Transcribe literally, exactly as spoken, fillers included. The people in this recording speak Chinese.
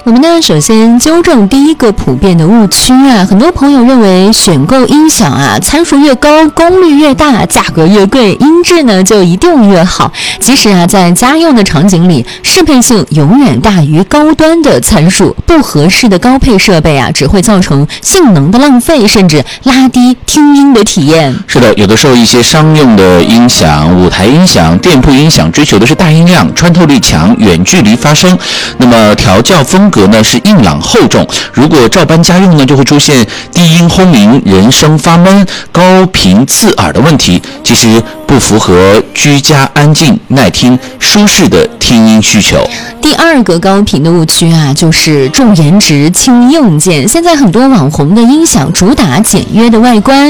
我们呢，首先纠正第一个普遍的误区啊，很多朋友认为选购音响啊，参数越高，功率越大，价格越贵，音质呢就一定越好。其实啊，在家用的场景里，适配性永远大于高端的参数，不合适的高配设备啊，只会造成性能的浪费，甚至拉低听音的体验。 是的，有的时候一些商用的音响、舞台音响、店铺音响追求的是大音量、穿透力强、远距离发声，那么调教风格呢是硬朗厚重，如果照搬家用呢，就会出现低音轰鸣、人声发闷、高频刺耳的问题，其实不符合居家安静、耐听、舒适的听音需求。 第二个高频的误区啊，就是重颜值轻硬件。现在很多网红的音响主打简约的外观，